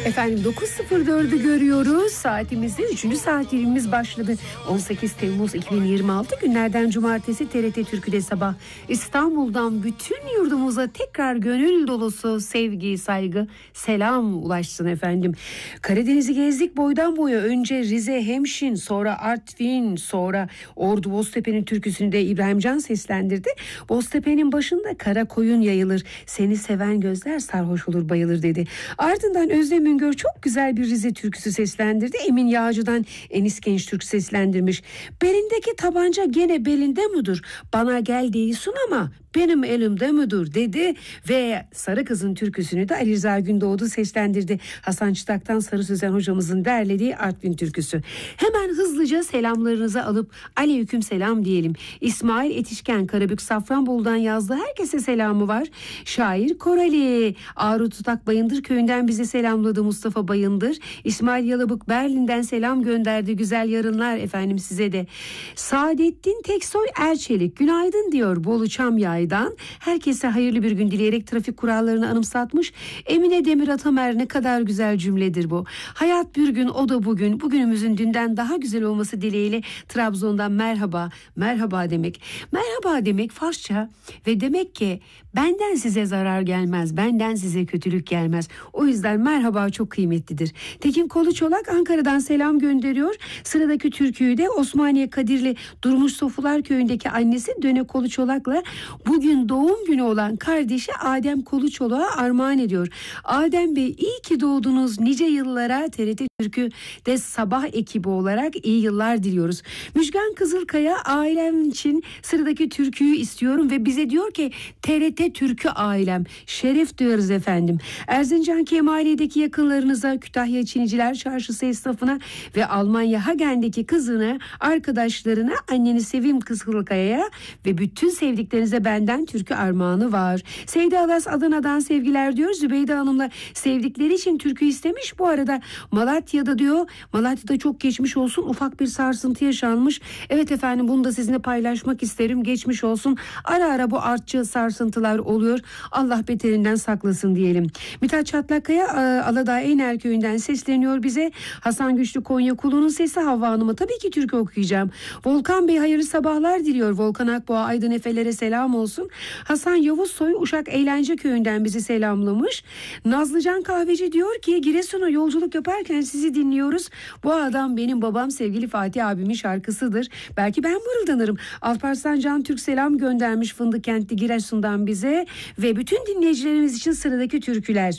Efendim 9.04'ü görüyoruz. Saatimizde 3. saat dilimimiz başladı. 18 Temmuz 2026 günlerden cumartesi TRT Türkü'de sabah İstanbul'dan bütün yurdumuza tekrar gönül dolusu sevgi, saygı, selam ulaşsın efendim. Karadeniz'i gezdik boydan boya. Önce Rize, Hemşin, sonra Artvin, sonra Ordu Boztepe'nin türküsünü de İbrahim Can seslendirdi. Boztepe'nin başında kara koyun yayılır. Seni seven gözler sarhoş olur bayılır dedi. Ardından Özlem Üngör çok güzel bir Rize türküsü seslendirdi. Emin Yağcı'dan Enis Genç Türk seslendirmiş. Belindeki tabanca gene belinde müdür? Bana gel değilsin ama benim elimde müdür dedi ve Sarı Kız'ın türküsünü de Ali Rıza Gündoğdu seslendirdi. Hasan Çıtak'tan Sarı Sözen hocamızın derlediği Artvin türküsü. Hemen hızlıca selamlarınızı alıp aleyküm selam diyelim. İsmail Etişken Karabük Safranbolu'dan yazdığı herkese selamı var. Şair Korali Ağrı Tutak Bayındır köyünden bize selamladı Mustafa Bayındır. İsmail Yalıbık Berlin'den selam gönderdi. Güzel yarınlar efendim size de. Saadettin Teksoy Erçelik günaydın diyor Bolu Çamyay'dan. Herkese hayırlı bir gün dileyerek trafik kurallarını anımsatmış. Emine Demir Atamer ne kadar güzel cümledir bu. Hayat bir gün o da bugün. Bugünümüzün dünden daha güzel olması dileğiyle Trabzon'dan merhaba. Merhaba demek. Merhaba demek Farsça ve demek ki benden size zarar gelmez. Benden size kötülük gelmez. O yüzden merhaba çok kıymetlidir. Tekin Koluçolak Ankara'dan selam gönderiyor. Sıradaki türküyü de Osmaniye Kadirli Durmuş Sofular Köyü'ndeki annesi Döne Koluçolak'la bugün doğum günü olan kardeşi Adem Koluçolak'a armağan ediyor. Adem Bey iyi ki doğdunuz. Nice yıllara TRT Türkü'de sabah ekibi olarak iyi yıllar diliyoruz. Müjgan Kızılkaya ailem için sıradaki türküyü istiyorum ve bize diyor ki TRT Türkü ailem. Şeref duyarız efendim. Erzincan Kemaliye'deki yakınlarınıza, Kütahya Çiniciler Çarşısı esnafına ve Almanya Hagen'deki kızına, arkadaşlarına, anneni Sevim Kızılkaya'ya ve bütün sevdiklerinize benden türkü armağanı var. Seyda Alas Adana'dan sevgiler diyor. Zübeyde Hanım'la sevdikleri için türkü istemiş. Bu arada Malatya'da diyor. Malatya'da çok geçmiş olsun. Ufak bir sarsıntı yaşanmış. Evet efendim bunu da sizinle paylaşmak isterim. Geçmiş olsun. Ara ara bu artçı sarsıntılar oluyor. Allah beterinden saklasın diyelim. Mithat Çatlakkaya Aladağ Eyner Köyü'nden sesleniyor bize. Hasan Güçlü Konya Kulu'nun sesi Havva Hanım'a tabii ki türkü okuyacağım. Volkan Bey hayırlı sabahlar diliyor. Volkan Akboğa Aydın Efeler'e selam olsun. Hasan Yavuzsoy Uşak Eğlence Köyü'nden bizi selamlamış. Nazlıcan Kahveci diyor ki Giresun'a yolculuk yaparken sizi dinliyoruz. Bu adam benim babam sevgili Fatih abimin şarkısıdır. Belki ben mırıldanırım. Alparslan Can Türk selam göndermiş Fındıkentli Giresun'dan bize ve bütün dinleyicilerimiz için sıradaki türküler.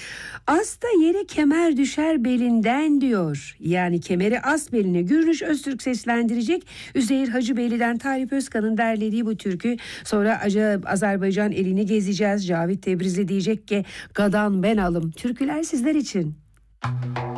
Asta yere kemer düşer belinden diyor. Yani kemeri as beline Gürnüş Öztürk seslendirecek. Üzeyir Hacıbeyli'den Talip Özkan'ın derlediği bu türkü. Sonra Azerbaycan elini gezeceğiz. Cavit Tebrizli diyecek ki gadan ben alım. Türküler sizler için.